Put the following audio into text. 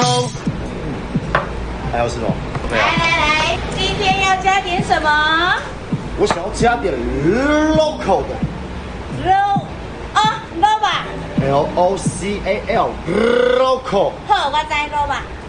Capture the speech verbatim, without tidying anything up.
local。还有什么？ 来来来，今天要加点什么？ 我想要加点 local 的。 肉啊，肉吧。 L O C A L local。 好，我知肉吧。